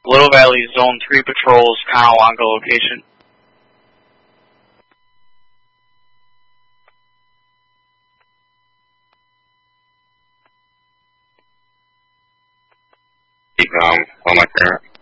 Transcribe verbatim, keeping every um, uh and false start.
Little Valley Zone three patrols, Conowanga location. Um, on my parent.